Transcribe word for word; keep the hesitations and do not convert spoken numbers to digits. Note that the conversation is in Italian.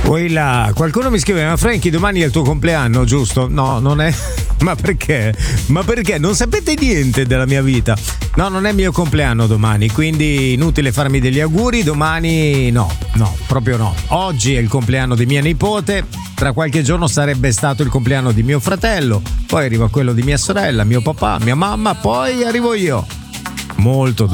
Poi là, qualcuno mi scrive: ma Franky, domani è il tuo compleanno, giusto? No, non è. Ma perché? Ma perché? Non sapete niente della mia vita. No, non è il mio compleanno domani, quindi inutile farmi degli auguri. Domani no, no, proprio no. Oggi è il compleanno di mia nipote. Tra qualche giorno sarebbe stato il compleanno di mio fratello. Poi arriva quello di mia sorella, mio papà, mia mamma, poi arrivo io. Molto dopo.